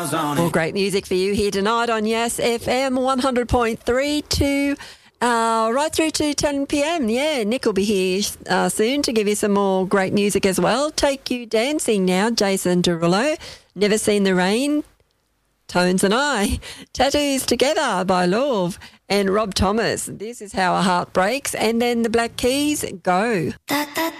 More great music for you here tonight on Yes FM 100.3 to right through to 10 p.m. Yeah, Nick will be here soon to give you some more great music as well. Take You Dancing now, Jason Derulo. Never Seen the Rain, Tones and I. Tattoos Together by Love and Rob Thomas. This is How a Heart Breaks. And then the Black Keys, Go.